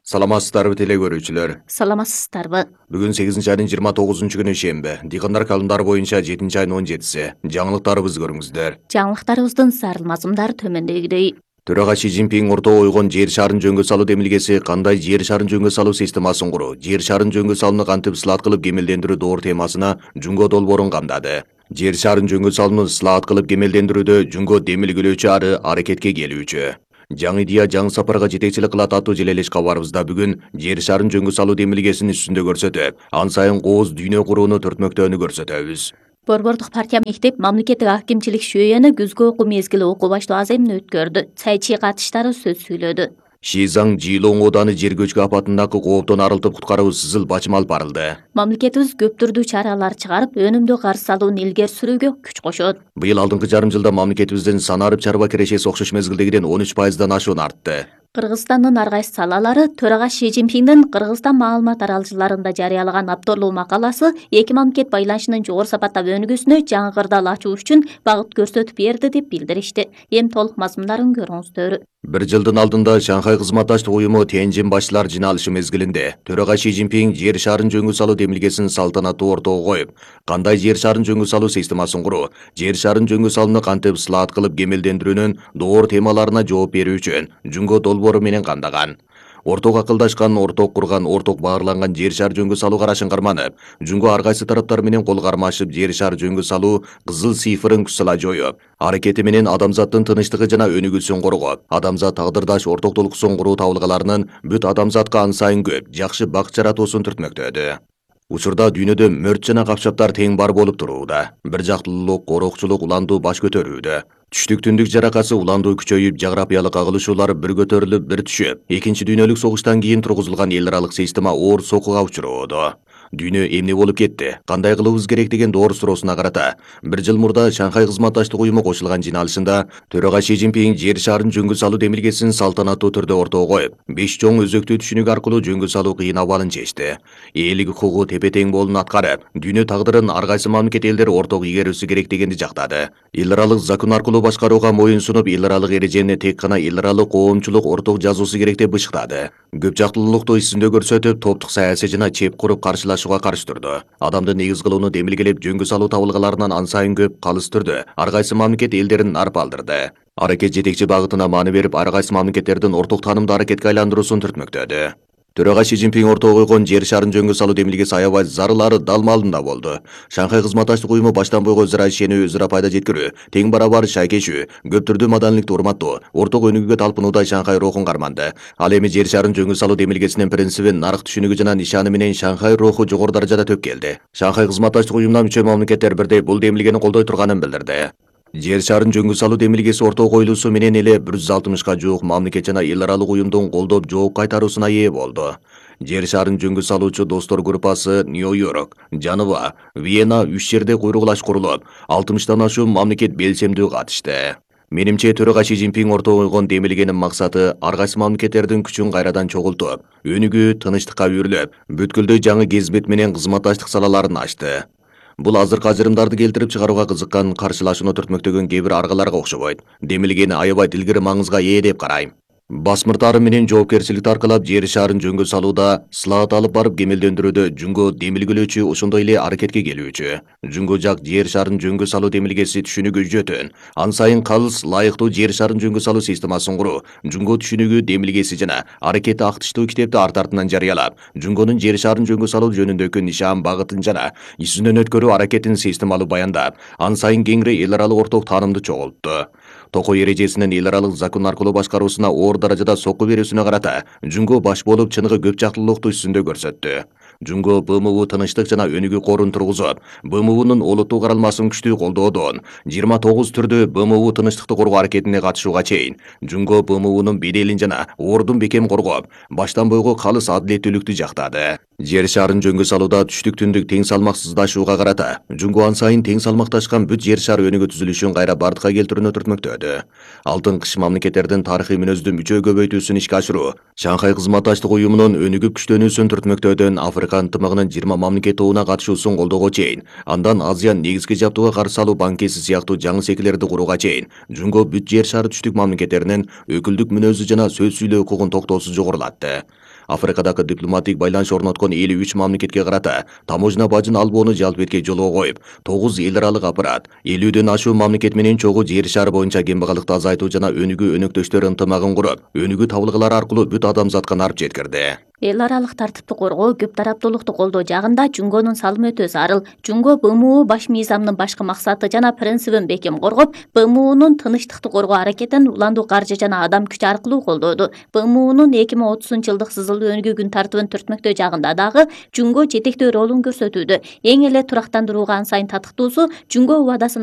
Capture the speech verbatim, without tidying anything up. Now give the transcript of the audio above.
Саламатсыздарбы теле көрүүчүлөр. Саламатсыздарбы. Бүгүн сегизинчи айдын жыйырма тогузунчу күнү шемби. Дыйкандар календарь боюнча жетинчи айдын он жетиси. Жаңылыктарыбызды көрүңүздөр. Жаңылыктарыбыздын зарыл мазмундары төмөндөгүдөй. Төрага Си Цзиньпин ортого койгон жер шарын жөнгө салуу демилгеси кандай жер шарын жөнгө салуу системасын куруу, жер шарын жөнгө салууну кантип сылаат кылып кемелдендирүү доор темасына Жунго долбоорун камдады. Жер шарын жөнгө салууну сылаат кылып кемелдендирүүдө Жунго демилгелөөчү ары аракетке келүүчү. Жаңы идея жаңы сапарга жетекчилик кылат аттуу желелеш кабарыбызда бүгүн жер шарын жөнгө салуу демилгесин үстүндө көрсөтүп, ан сайын кооз дүйнө курууну төртмөктөөнү көрсөтөбүз. Борбордук партия мектеп мамлекеттик акимчилик шүйөөнү күзгү окуу мезгили окуу баштоо аземин өткөрдү. Цайчи катыштары сөз сүйлөдү. Шизаң Жилоң ооданы жер көчкү апатындагы кооптон арылтып куткаруу сызыл бачым алып барылды. Мамлекетибиз көп түрдүү чаралар чыгарып, өнүмдүү каршы алууну илгери сүрүүгө күч кошот. Быйыл алдыңкы жарым жылда мамлекетибиздин санарып чарба кирешеси окшош мезгилдегиден он үч пайыздан ашуун артты. Кыргызстандын ар кайсы салалары төрага Си Цзиньпиндин Кыргызстан маалымат аралжыларында жарыялаган апторлуу макаласы эки мамлекет байланышынын жогору сапаттап өнүгүүсүнө жаңы кырдаал ачуу үчүн багыт көрсөтүп берди деп билдиришти. Эми толук мазмундарын көрүңүздөр. Бир жылдын алдында Шанхай кызматташтык уюму Тяньжин башчылар жыйналышы мезгилинде төрага Си Цзиньпин жер шарын жөнгө салуу демилгесин салтанаттуу ортого коюп, кандай жер шарын жөнгө салуу системасын куруу, жер шарын жөнгө салууну кантип сылаат кылып кемелдендирүүнүн доор темаларына жооп берүү үчүн Жунго долбоору менен камдаган. Орток акылдашкан, орток курган, орток баарланган жер шар жөнгө салуу карашын карманып, Жунго ар кайсы тараптар менен кол кармашып жер шар жөнгө салуу кызыл цифрын күсала жоюп, аракети менен адамзаттын тынычтыгы жана өнүгүүсүн коргоп, адамзат тагдырдаш орток толкусон куруу табылгаларынын бүт адамзатка ан сайын көп, жакшы бакыт жаратуусун түртмөктөдү. Учурда дүйнөдө мөрт жана капчаптар тең бар болуп турууда. Бир жактылуулук, корокчулук, уландуу баш көтөрүүдө. Түштүк түндүк жаракасы уландуу күчөйүп, жаграпиялык агылышуулар бир көтөрүлүп, бир түшүп, экинчи дүйнөлүк согуштан кийин тургузулган эл аралык система оор сокуга учуроодо. Дүйнө эмне болуп кетти? Кандай кылыбыз керек деген доор суроосуна карата бир жыл мурда Шанхай кызматташтык уюму кошулган жыйналышында төрага Си Цзиньпин жер шарын жөнгө салуу демилгесин салтанаттуу түрдө ортого коюп, беш чоң өзөктүү түшүнүк аркылуу жөнгө салуу кыйын абалын чечти. Элдик укугу тепе-тең болуун аткарып, дүйнө тагдырын ар кайсы мамлекет элдер орток ийгерүүсү керек дегенди жактады. Эл аралык закон аркылуу башкарууга моюн сунуп, эл аралык эрежени тек гана эл аралык коомчулук орток жазуусу керек деп бышыктады. Көп жактылуулукту үстүндө көрсөтүп, топтук саясий жана чеп куруп каршылашууга каршы турду. Адамды негиз кылууну демилгелеп, жөнгө салуу табылгаларынан ан сайын көп калыс түрдө ар кайсы мамлекет элдерин арпалдырды. Аракет жетекчи багытына мааны берип, ар кайсы мамлекеттердин орток таанымды аракетке айландыруусун түртмөктөдү. Төрага Си Цзиньпин ортого койгон жер шарын жөнгө салуу демилгеси аябай зарылары далмалында болду. Шанхай кызматташтык уюму баштан бойго өзара ишенүү, өзара пайда жеткирүү, тең барабар шайкешүү, көп түрдүү маданийликти урматтоо, орток өнүгүүгө талпынууда Шанхай рухун карманды. Ал эми жер шарын жөнгө салуу демилгесинин принцибин, нарык түшүнүгү жана нишаны менен Шанхай руху жогору даражада төп келди. Шанхай кызматташтык уюмуна мүчө мамлекеттер бирдей бул демилгени колдой турганын билдирди. Жер шарын жөнгө салуу демилгеси ортого коюлуусу менен эле бир жүз алтымышка жуук мамлекет жана эл аралык уюмдун колдоп жооп кайтаруусуна ээ болду. Жер шарын жөнгө салуучу достор группасы Нью-Йорк, Жанова, Вена үч жерде куйругулаш курулуп, алтымыштан ашуун мамлекет белсемдүү катышты. Менимче төрага Си Цзиньпин ортого койгон демилгенин максаты ар кайсы мамлекеттердин күчүн кайрадан чогултуп, өнүгүү, тынычтыкка үйрүлүп, бүткүлдөй жаңы кезбет менен кызматташтык салаларын ачты. Бул азыркы ажырымдарды келтирип чыгарууга кызыккан, каршылашууну түртмөктөгөн кээ бир аргаларга окшобойт. Демилгени аябай илгери маңызга ээ деп карайм. Басмыртары менен жоопкерчиликти аркалап жер шарын жөнгө салууда, сылаат алып барып кемелдендирүүдө Жунго демилгелөөчү, ошондой эле аракетке келүүчү. Жунго жак жер шарын жөнгө салуу демилгеси түшүнүгү жөтөн, ан сайын калыс, лайыктуу жер шарын жөнгө салуу системасын куруу, Жунго түшүнүгү демилгеси жана аракети актыштуу китепти арт артынан жарыялап, Жунгонун жер шарын жөнгө салуу жөнүндөгү нишан багытын жана изүнөн өткөрүү аракетин системалуу баяндап, ан сайын кеңири эл аралык орток таанымды чогултту. Токой эрежесинин эл аралык закон аркылуу башкаруусуна оор даражада сокку берүүсүнө карата Жунго баш болуп чыныгы көп жактылуулукту үстүндө көрсөттү. Жунго Б М У тынычтык жана өнүгүү корун тургузуп, Б М Унун олуттуу каралмасын күчтүү колдоодон жыйырма тогуз түрдүү Б М У тынычтыкты коргоо аракетине катышууга чейин Жунго Б М Унун беделин жана ордун бекем коргоп, баштан бойго калыс адилеттүүлүктү жактады. Жер шарын жөнгө салууда түштүк түндүк тең салмаксыздашууга карата Жунго ан сайын тең салмакташкан бүт жер шар өнүгүү түзүлүшүн кайра бардыкка келтирүүнү түртмөктөдү. Алтын кыш мамлекеттердин тарыхый мүнөздүү мүчө көбөйтүүсүн ишке ашыруу, Шанхай кызматташтык уюмунун өнүгүп күчтөнүүсүн түртмөктөөдөн Африка ынтымагынын жыйырма мамлекет тобуна катышуусун колдоого чейин, андан Азия негизги жабдууга каршы алуу банкеси сыяктуу жаңы секилерди курууга чейин Жунго бүт жер шары түштүк мамлекеттеринин өкүлдүк мүнөзү жана сөз сүйлөө укугун токтоосуз жогорулатты. Африкадагы дипломатик байланыш орноткон элүү үч мамлекетке карата таможня бажын албоону жалп этке жолго коюп, тогуз эл аралык аппарат элүүдөн ашуун мамлекет менен чогуу жер шары боюнча кембагалыкты азайтуу жана өнүгүү өнөктөштөр ынтымагын куруп, өнүгүү табылгылар аркылуу бүт адамзатка нарп жеткирди. Эл аралык тартипти коргоо, көп тараптуулукту колдоо жагында Жунгонун салымы өтө зарыл. Жунго БМУ баш мыйзамынын башкы максаты жана принцибин бекем коргоп, БМУнун тынычтыкты коргоо аракетин уландуу каржы жана адам күчү аркылуу колдоду. БМУнун эки миң отузунчу жылдык сызылуу өнүгүү күн тартыбын түртмөктөө жагында дагы Жунго жетектөө ролун көрсөтүүдө. Эң эле турактандырууга ан сайын татыктуусу Жунго убадасын